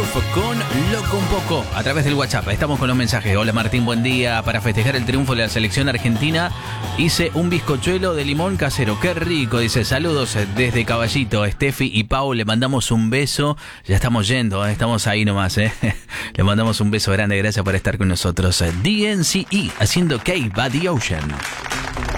con Loco un Poco a través del WhatsApp. Estamos con los mensajes. Hola Martín, buen día. Para festejar el triunfo de la selección argentina hice un bizcochuelo de limón casero. Qué rico, dice. Saludos desde Caballito. Steffi y Pau, le mandamos un beso. Ya estamos yendo, estamos ahí nomás. Le mandamos un beso grande. Gracias por estar con nosotros. DNCE haciendo Cave by the Ocean.